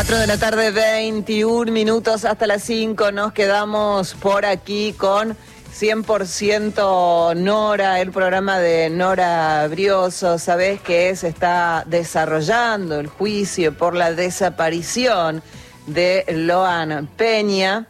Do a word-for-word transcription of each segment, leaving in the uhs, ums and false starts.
cuatro de la tarde, veintiún minutos hasta las cinco. Nos quedamos por aquí con cien por ciento Nora, el programa de Nora Brioso. Sabés que se está desarrollando el juicio por la desaparición de Loan Peña.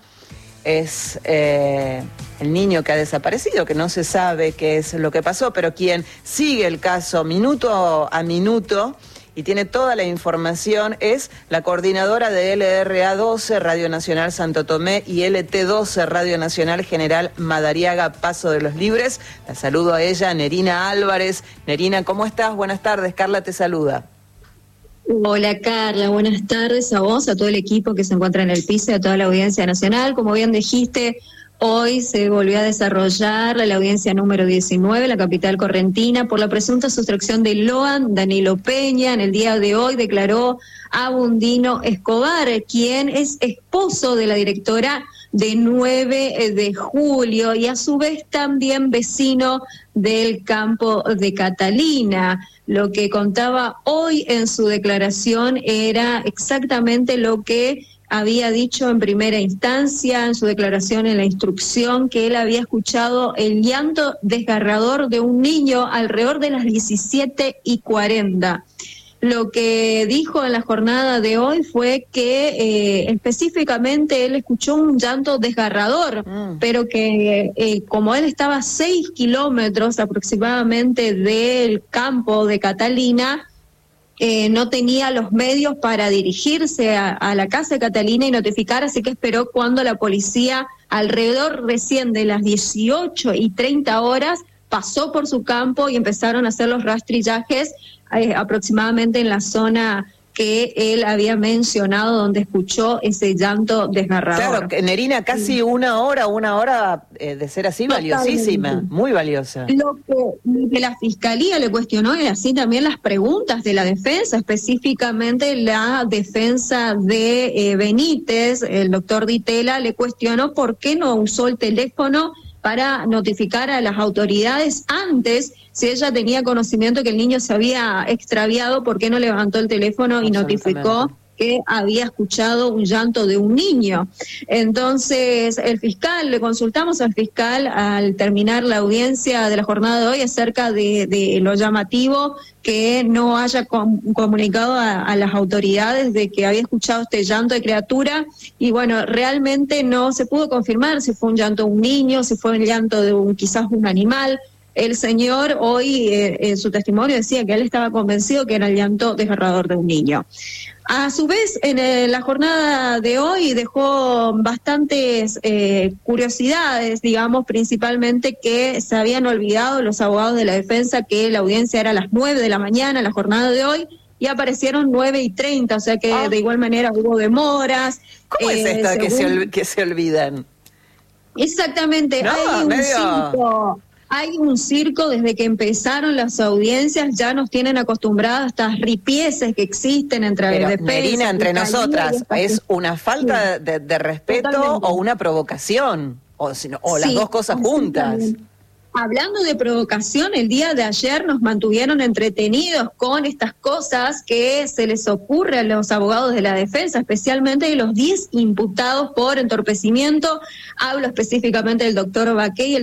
Es eh, el niño que ha desaparecido, que no se sabe qué es lo que pasó, pero quien sigue el caso minuto a minuto y tiene toda la información es la coordinadora de L R A doce, Radio Nacional Santo Tomé, y L T doce, Radio Nacional General Madariaga, Paso de los Libres. La saludo a ella, Nerina Álvarez. Nerina, ¿cómo estás? Buenas tardes, Carla te saluda. Hola Carla, buenas tardes a vos, a todo el equipo que se encuentra en el piso y a toda la audiencia nacional. Como bien dijiste, hoy se volvió a desarrollar la audiencia número diecinueve, la capital correntina, por la presunta sustracción de Loan Danilo Peña. En el día de hoy declaró Abundino Escobar, quien es esposo de la directora de nueve de julio y a su vez también vecino del campo de Catalina. Lo que contaba hoy en su declaración era exactamente lo que había dicho en primera instancia, en su declaración en la instrucción, que él había escuchado el llanto desgarrador de un niño alrededor de las diecisiete y cuarenta. Lo que dijo en la jornada de hoy fue que eh, específicamente él escuchó un llanto desgarrador, mm. pero que eh, como él estaba a seis kilómetros aproximadamente del campo de Catalina, eh, no tenía los medios para dirigirse a, a la casa de Catalina y notificar, así que esperó cuando la policía alrededor recién de las dieciocho y treinta horas pasó por su campo y empezaron a hacer los rastrillajes eh, aproximadamente en la zona que él había mencionado, donde escuchó ese llanto desgarrador. Claro, Nerina, casi sí. una hora, una hora eh, de ser así, totalmente valiosísima, muy valiosa. Lo que, lo que la Fiscalía le cuestionó y así también las preguntas de la defensa, específicamente la defensa de eh, Benítez, el doctor Ditela, le cuestionó por qué no usó el teléfono para notificar a las autoridades antes, si ella tenía conocimiento que el niño se había extraviado, ¿por qué no levantó el teléfono y notificó que había escuchado un llanto de un niño? Entonces, el fiscal, le consultamos al fiscal al terminar la audiencia de la jornada de hoy acerca de, de lo llamativo que no haya com- comunicado a, a las autoridades de que había escuchado este llanto de criatura, y bueno, realmente no se pudo confirmar si fue un llanto de un niño, si fue un llanto de un quizás un animal. El señor hoy eh, en su testimonio decía que él estaba convencido que era el llanto desgarrador de un niño. A su vez, en el, la jornada de hoy dejó bastantes eh, curiosidades, digamos, principalmente que se habían olvidado los abogados de la defensa que la audiencia era a las nueve de la mañana, la jornada de hoy, y aparecieron nueve y treinta, o sea que ah. de igual manera hubo demoras. ¿Cómo eh, es esto según... que, se ol- que se olvidan? Exactamente, no, hay un medio... circo... Hay un circo desde que empezaron las audiencias, ya nos tienen acostumbrados a estas ripieces que existen entre Pero, defensa. Nerina, entre nosotras, ¿es una falta sí. de, de respeto Totalmente. o una provocación? O, sino, o las sí, dos cosas juntas. Hablando de provocación, el día de ayer nos mantuvieron entretenidos con estas cosas que se les ocurre a los abogados de la defensa, especialmente de los diez imputados por entorpecimiento. Hablo específicamente del doctor Baquey, el